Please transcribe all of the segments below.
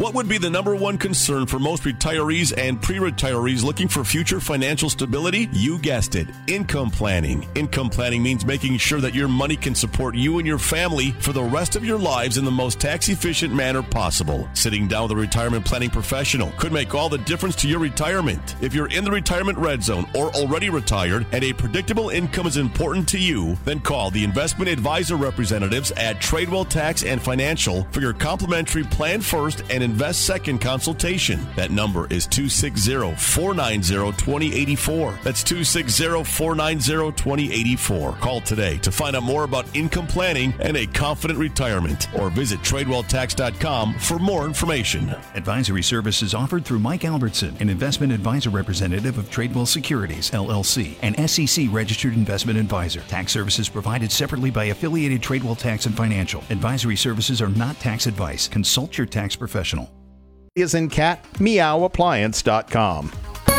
What would be the number one concern for most retirees and pre-retirees looking for future financial stability? You guessed it, income planning. Income planning means making sure that your money can support you and your family for the rest of your lives in the most tax-efficient manner possible. Sitting down with a retirement planning professional could make all the difference to your retirement. If you're in the retirement red zone or already retired and a predictable income is important to you, then call the investment advisor representatives at Tradewell Tax and Financial for your complimentary Plan First and Invest Second consultation. That number is 260-490-2084. That's 260-490-2084. Call today to find out more about income planning and a confident retirement, or visit TradewellTax.com for more information. Advisory services offered through Mike Albertson, an investment advisor representative of Tradewell Securities, LLC, an SEC-registered investment advisor. Tax services provided separately by affiliated Tradewell Tax and Financial. Advisory services are not tax advice. Consult your tax professional. Is in cat, meowappliance.com.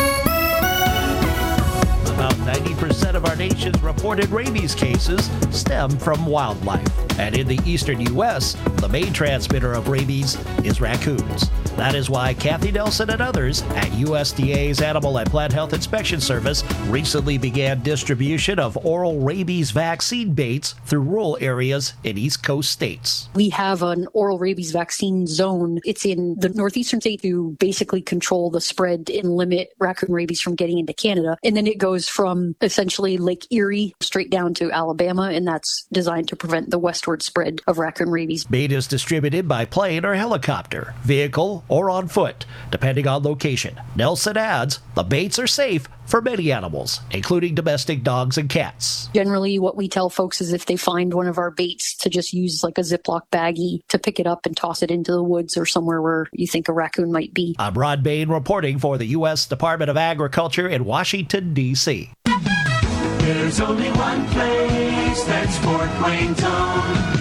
About 90% of our nation's reported rabies cases stem from wildlife. And in the eastern U.S., the main transmitter of rabies is raccoons. That is why Kathy Nelson and others at USDA's Animal and Plant Health Inspection Service recently began distribution of oral rabies vaccine baits through rural areas in East Coast states. We have an oral rabies vaccine zone. It's in the northeastern state to basically control the spread and limit raccoon rabies from getting into Canada. And then it goes from essentially Lake Erie straight down to Alabama, and that's designed to prevent the westward spread of raccoon rabies. Bait is distributed by plane or helicopter, vehicle, or on foot, depending on location. Nelson adds, the baits are safe for many animals, including domestic dogs and cats. Generally, what we tell folks is if they find one of our baits, to just use like a Ziploc baggie to pick it up and toss it into the woods or somewhere where you think a raccoon might be. I'm Rod Bain reporting for the U.S. Department of Agriculture in Washington, D.C. There's only one place that's Fort Wayne Tone,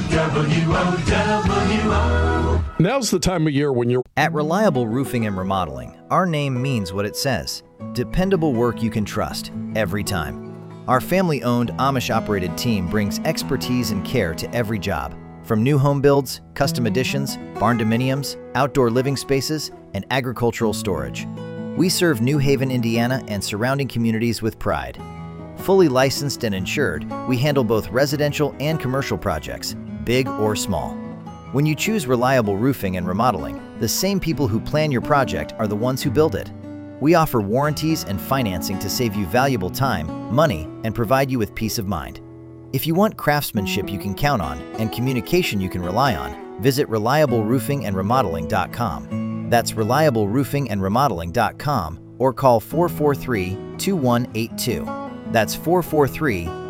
WOWO. Now's the time of year when you're... At Reliable Roofing and Remodeling, our name means what it says. Dependable work you can trust, every time. Our family-owned, Amish-operated team brings expertise and care to every job. From new home builds, custom additions, barn dominiums, outdoor living spaces, and agricultural storage. We serve New Haven, Indiana, and surrounding communities with pride. Fully licensed and insured, we handle both residential and commercial projects, big or small. When you choose Reliable Roofing and Remodeling, the same people who plan your project are the ones who build it. We offer warranties and financing to save you valuable time, money, and provide you with peace of mind. If you want craftsmanship you can count on and communication you can rely on, visit ReliableRoofingAndRemodeling.com. That's ReliableRoofingAndRemodeling.com, or call 443-2182. That's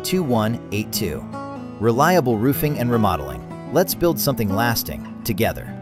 443-2182. Reliable Roofing and Remodeling. Let's build something lasting together.